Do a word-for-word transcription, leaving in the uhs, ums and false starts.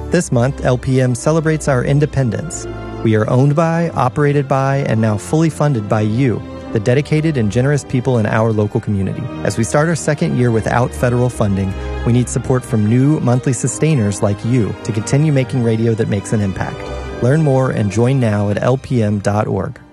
This month, L P M celebrates our independence. We are owned by, operated by, and now fully funded by you, the dedicated and generous people in our local community. As we start our second year without federal funding, we need support from new monthly sustainers like you to continue making radio that makes an impact. Learn more and join now at L P M dot org.